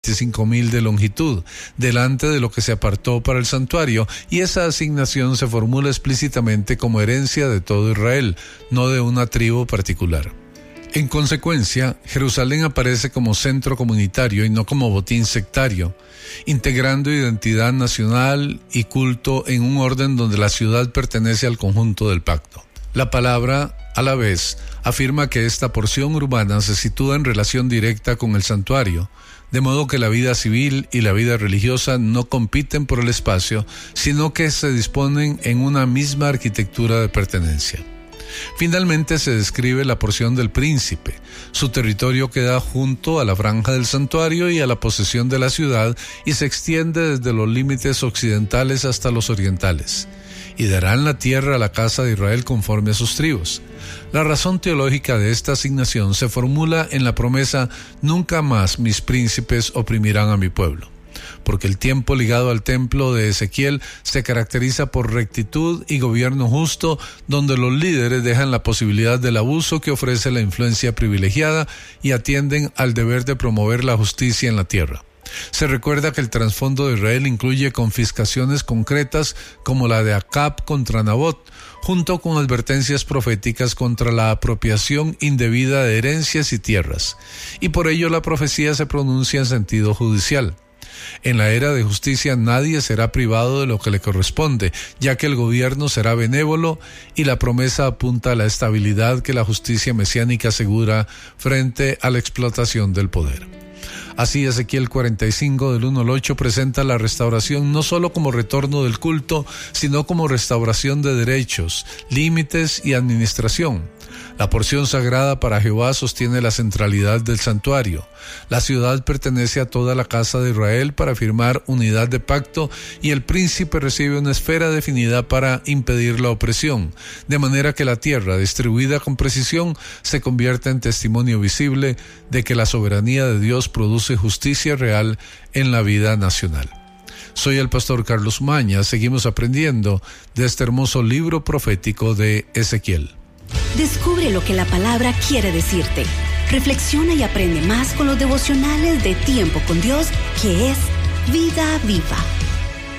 25,000 de longitud, delante de lo que se apartó para el santuario, y esa asignación se formula explícitamente como herencia de todo Israel, no de una tribu particular. En consecuencia, Jerusalén aparece como centro comunitario y no como botín sectario, integrando identidad nacional y culto en un orden donde la ciudad pertenece al conjunto del pacto. La palabra, a la vez, afirma que esta porción urbana se sitúa en relación directa con el santuario, de modo que la vida civil y la vida religiosa no compiten por el espacio, sino que se disponen en una misma arquitectura de pertenencia. Finalmente se describe la porción del príncipe. Su territorio queda junto a la franja del santuario y a la posesión de la ciudad y se extiende desde los límites occidentales hasta los orientales. Y darán la tierra a la casa de Israel conforme a sus tribus. La razón teológica de esta asignación se formula en la promesa: nunca más mis príncipes oprimirán a mi pueblo. Porque el tiempo ligado al templo de Ezequiel se caracteriza por rectitud y gobierno justo, donde los líderes dejan la posibilidad del abuso que ofrece la influencia privilegiada y atienden al deber de promover la justicia en la tierra. Se recuerda que el trasfondo de Israel incluye confiscaciones concretas como la de Acab contra Nabot, junto con advertencias proféticas contra la apropiación indebida de herencias y tierras, y por ello la profecía se pronuncia en sentido judicial. En la era de justicia nadie será privado de lo que le corresponde, ya que el gobierno será benévolo y la promesa apunta a la estabilidad que la justicia mesiánica asegura frente a la explotación del poder. Así, Ezequiel 45 del 1 al 8 presenta la restauración no solo como retorno del culto, sino como restauración de derechos, límites y administración. La porción sagrada para Jehová sostiene la centralidad del santuario. La ciudad pertenece a toda la casa de Israel para firmar unidad de pacto, y el príncipe recibe una esfera definida para impedir la opresión, de manera que la tierra, distribuida con precisión, se convierta en testimonio visible de que la soberanía de Dios produce justicia real en la vida nacional. Soy el pastor Carlos Maña. Seguimos aprendiendo de este hermoso libro profético de Ezequiel. Descubre lo que la palabra quiere decirte. Reflexiona y aprende más con los devocionales de Tiempo con Dios, que es Vida Viva.